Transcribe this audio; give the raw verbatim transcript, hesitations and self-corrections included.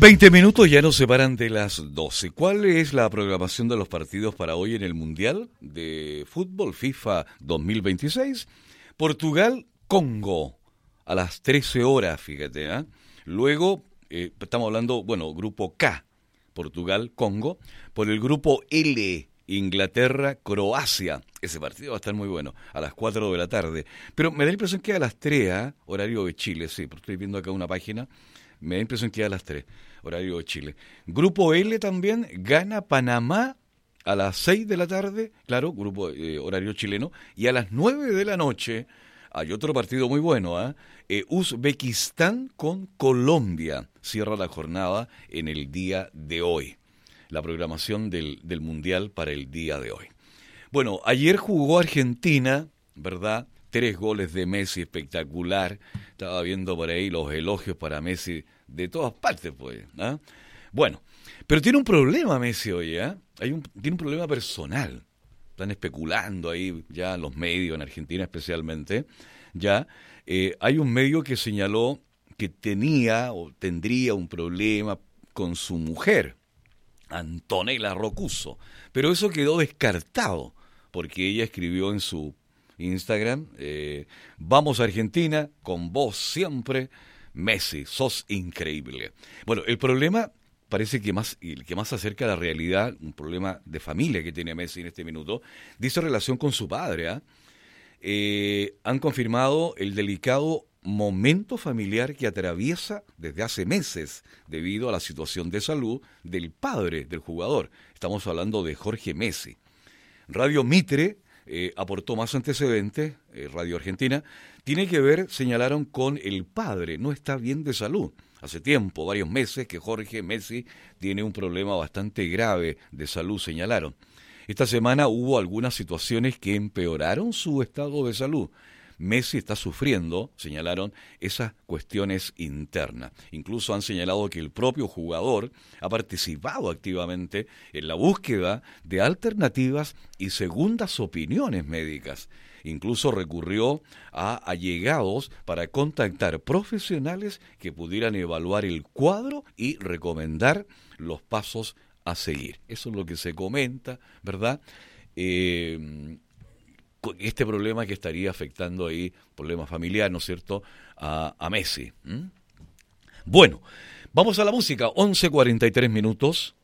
veinte minutos ya nos separan de las doce. ¿Cuál es la programación de los partidos para hoy en el Mundial de Fútbol FIFA dos mil veintiséis? Portugal-Congo a las trece horas, fíjate. ¿eh? Luego, eh, estamos hablando, bueno, grupo K, Portugal-Congo. Por el grupo L, Inglaterra-Croacia. Ese partido va a estar muy bueno, a las cuatro de la tarde. Pero me da la impresión que a las tres, ¿eh? Horario de Chile, sí, porque estoy viendo acá una página. Me da la impresión que a las tres, horario de Chile. Grupo L también, gana Panamá a las seis de la tarde, claro, grupo eh, horario chileno. Y a las nueve de la noche hay otro partido muy bueno, ¿eh? eh, Uzbekistán con Colombia. Cierra la jornada en el día de hoy. La programación del, del Mundial para el día de hoy. Bueno, ayer jugó Argentina, ¿verdad? Tres goles de Messi, espectacular. Estaba viendo por ahí los elogios para Messi de todas partes, pues. ¿eh? Bueno, pero tiene un problema Messi hoy, ¿eh? Hay un, tiene un problema personal. Están especulando ahí ya los medios, en Argentina especialmente. Ya eh, hay un medio que señaló que tenía o tendría un problema con su mujer, Antonella Roccuzzo. Pero eso quedó descartado, porque ella escribió en su Instagram, eh, vamos a Argentina, con vos siempre, Messi, sos increíble. Bueno, el problema parece que más, el que más se acerca a la realidad, un problema de familia que tiene Messi en este minuto, dice relación con su padre. ¿eh? Eh, han confirmado el delicado momento familiar que atraviesa desde hace meses debido a la situación de salud del padre del jugador. Estamos hablando de Jorge Messi. Radio Mitre Eh, aportó más antecedentes, eh, Radio Argentina, tiene que ver, señalaron, con el padre, no está bien de salud. Hace tiempo, varios meses, que Jorge Messi tiene un problema bastante grave de salud, señalaron. Esta semana hubo algunas situaciones que empeoraron su estado de salud. Messi está sufriendo, señalaron, esas cuestiones internas. Incluso han señalado que el propio jugador ha participado activamente en la búsqueda de alternativas y segundas opiniones médicas. Incluso recurrió a allegados para contactar profesionales que pudieran evaluar el cuadro y recomendar los pasos a seguir. Eso es lo que se comenta, ¿verdad? Eh... este problema que estaría afectando ahí, problema familiar, ¿no es cierto?, a, a Messi. ¿Mm? Bueno, vamos a la música, once cuarenta y tres minutos.